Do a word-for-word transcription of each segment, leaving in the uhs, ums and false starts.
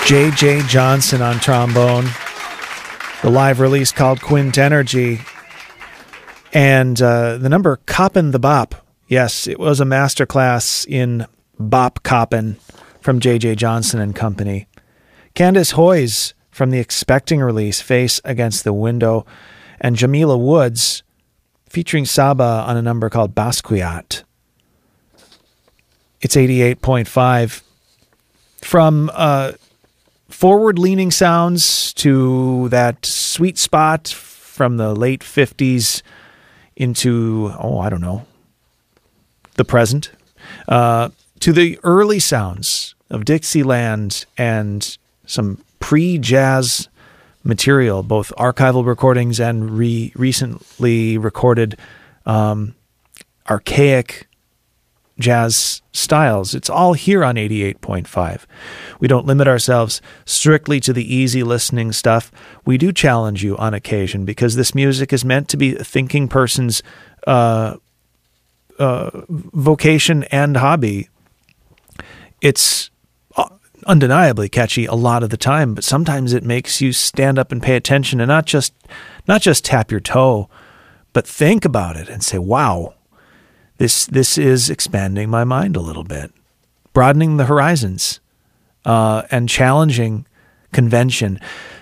J J Johnson on trombone. The live release called Quintenergy. And uh, the number Coppin' the Bop. Yes, it was a masterclass in bop coppin' from J J Johnson and Company. Candace Hoyes from the Expecting release, Face Against the Window. And Jamila Woods featuring Saba on a number called Basquiat. It's eighty-eight point five. From uh, forward-leaning sounds to that sweet spot from the late fifties into, oh, I don't know, the present, uh, to the early sounds of Dixieland and some pre-jazz material, both archival recordings and re- recently recorded um, archaic jazz styles. It's all here on eighty-eight point five. We don't limit ourselves strictly to the easy listening stuff. We do challenge you on occasion because this music is meant to be a thinking person's uh, uh, vocation and hobby. It's undeniably catchy a lot of the time, but sometimes it makes you stand up and pay attention and not just not just tap your toe, but think about it and say, wow, This this is expanding my mind a little bit, broadening the horizons, uh, and challenging convention.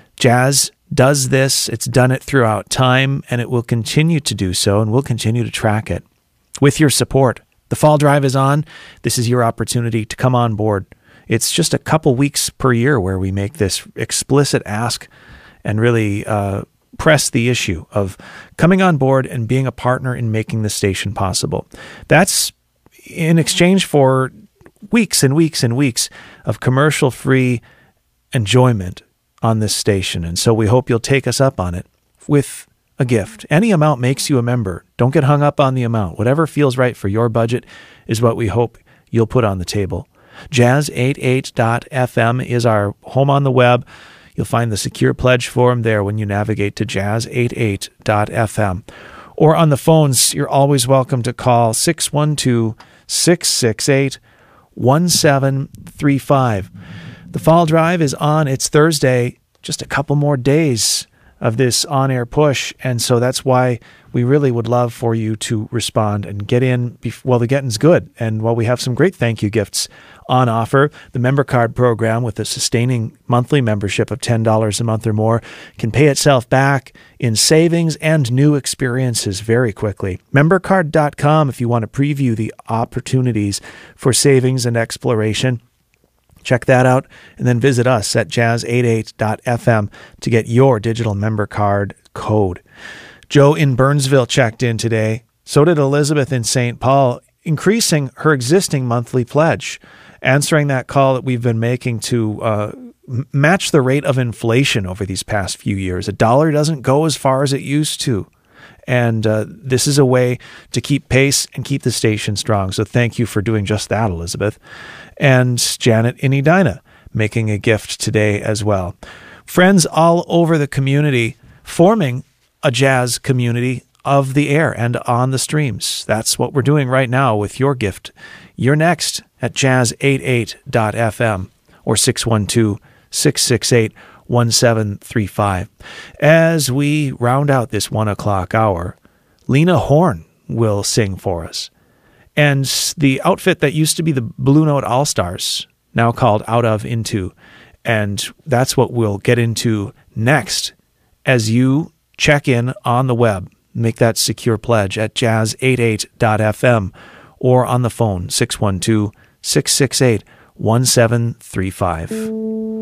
Jazz does this. It's done it throughout time, and it will continue to do so, and we'll continue to track it. With your support, the fall drive is on. This is your opportunity to come on board. It's just a couple weeks per year where we make this explicit ask and really uh, press the issue of coming on board and being a partner in making the station possible. That's in exchange for weeks and weeks and weeks of commercial-free enjoyment on this station. And so we hope you'll take us up on it with a gift. Any amount makes you a member. Don't get hung up on the amount. Whatever feels right for your budget is what we hope you'll put on the table. jazz eighty-eight dot f m is our home on the web. You'll find the secure pledge form there when you navigate to jazz eighty-eight dot f m. Or on the phones, you're always welcome to call six one two, six six eight, one seven three five. The fall drive is on. It's Thursday, just a couple more days of this on-air push, and so that's why we really would love for you to respond and get in bef- while the getting's good. And while we have some great thank you gifts on offer, the member card program with a sustaining monthly membership of ten dollars a month or more can pay itself back in savings and new experiences very quickly. member card dot com if you want to preview the opportunities for savings and exploration. Check that out, and then visit us at jazz eighty-eight dot f m to get your digital member card code. Joe in Burnsville checked in today. So did Elizabeth in Saint Paul, increasing her existing monthly pledge, answering that call that we've been making to uh, match the rate of inflation over these past few years. A dollar doesn't go as far as it used to. And uh, this is a way to keep pace and keep the station strong. So thank you for doing just that, Elizabeth. And Janet in Edina making a gift today as well. Friends all over the community forming a jazz community of the air and on the streams. That's what we're doing right now with your gift. You're next at jazz eighty-eight dot f m or six one two, six six eight, one seven three five. As we round out this one o'clock hour, Lena Horne will sing for us. And the outfit that used to be the Blue Note All-Stars, now called Out of Into. And that's what we'll get into next as you check in on the web. Make that secure pledge at jazz eighty-eight dot f m or on the phone six one two, six six eight, one seven three five.